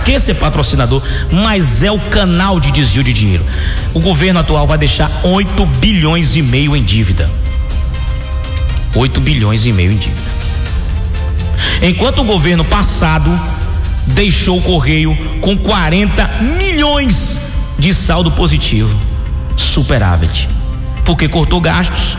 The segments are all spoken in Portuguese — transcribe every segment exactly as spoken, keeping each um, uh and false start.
que ser patrocinador? Mas é o canal de desvio de dinheiro. O governo atual vai deixar oito bilhões e meio em dívida. oito bilhões e meio em dívida. Enquanto o governo passado deixou o Correio com quarenta milhões de saldo positivo, superávit, porque cortou gastos,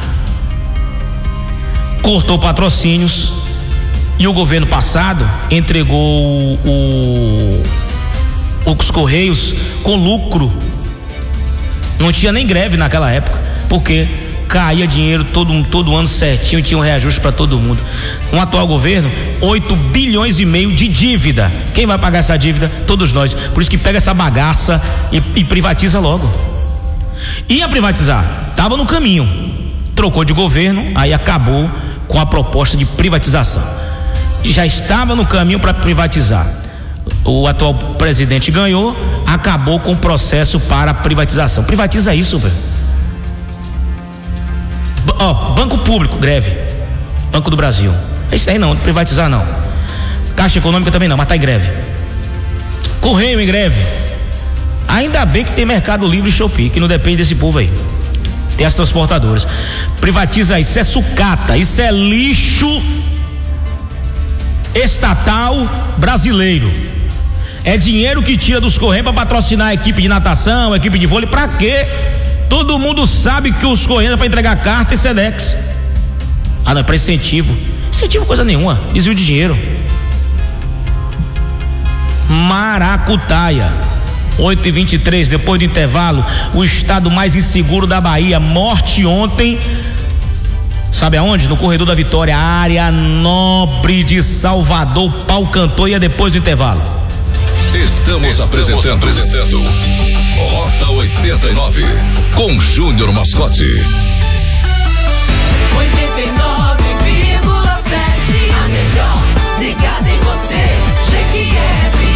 cortou patrocínios, e o governo passado entregou o, o, os Correios com lucro. Não tinha nem greve naquela época, porque caía dinheiro todo, todo ano certinho e tinha um reajuste para todo mundo. Com o atual governo, oito bilhões e meio de dívida. Quem vai pagar essa dívida? Todos nós. Por isso que pega essa bagaça e, e privatiza logo. Ia privatizar, estava no caminho, trocou de governo, aí acabou com a proposta de privatização. Já estava no caminho para privatizar. O atual presidente ganhou, acabou com o processo para a privatização. Privatiza isso, velho. Ó, Banco Público, greve. Banco do Brasil. Isso aí não, privatizar não. Caixa Econômica também não, mas tá em greve. Correio em greve. Ainda bem que tem Mercado Livre e Shopee, que não depende desse povo aí. Tem as transportadoras. Privatiza isso, é sucata, isso é lixo estatal brasileiro. É dinheiro que tira dos Correios para patrocinar a equipe de natação, a equipe de vôlei. Pra quê? Todo mundo sabe que os Correios é para entregar carta e Sedex. Ah, não, é para incentivo. Incentivo coisa nenhuma, desvio de dinheiro. Maracutaia. oito e vinte e três, depois do intervalo, o estado mais inseguro da Bahia. Morte ontem, sabe aonde? No Corredor da Vitória, área nobre de Salvador. O pau cantou e é depois do intervalo. Estamos, Estamos apresentando, apresentando Rota oitenta e nove com Júnior Mascote. oitenta e nove vírgula sete, a melhor ligada em você, Jequié.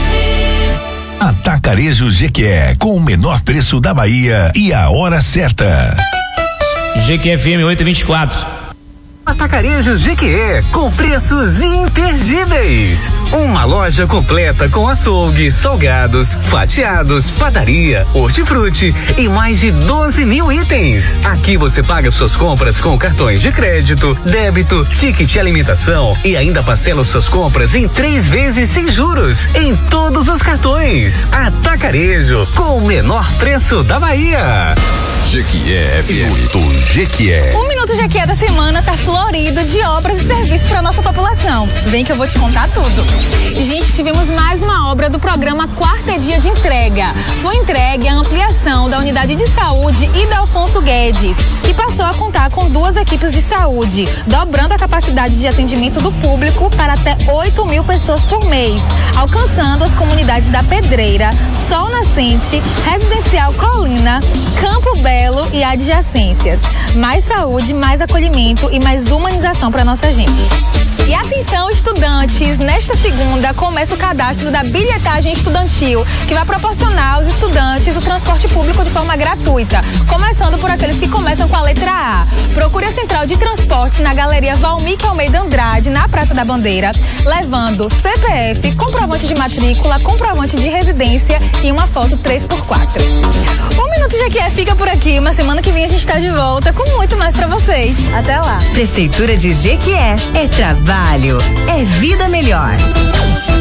Atacarejo Jequié, com o menor preço da Bahia e a hora certa. Jequié F M oito e vinte e quatro. Atacarejo Jequié, com preços imperdíveis. Uma loja completa com açougue, salgados, fatiados, padaria, hortifruti e mais de doze mil itens. Aqui você paga suas compras com cartões de crédito, débito, ticket alimentação e ainda parcela suas compras em três vezes sem juros em todos os cartões. Atacarejo, com o menor preço da Bahia. Jequié F M. Minuto Jequié. O Minuto Jequié da semana tá florido de obras e serviços para nossa população. Vem que eu vou te contar tudo. Gente, tivemos mais uma obra do programa Quarta Dia de Entrega. Foi entregue a ampliação da unidade de saúde e da Alfonso Guedes, que passou a contar com duas equipes de saúde, dobrando a capacidade de atendimento do público para até oito mil pessoas por mês, alcançando as comunidades da Pedreira, Sol Nascente, Residencial Colina, Campo Belo e adjacências. Mais saúde, mais acolhimento e mais humanização para nossa gente. E atenção, estudantes, nesta segunda começa o cadastro da bilhetagem estudantil, que vai proporcionar aos estudantes o transporte público de forma gratuita, começando por aqueles que começam com a letra A. Procure a central de transportes na Galeria Valmir Almeida Andrade, na Praça da Bandeira, levando C P F, comprovante de matrícula, comprovante de residência e uma foto três por quatro. O Minuto Jequié fica por aqui, mas semana que vem a gente está de volta com muito mais para vocês. Até lá. Prefeitura de Jequié, é trabalho, é vida melhor.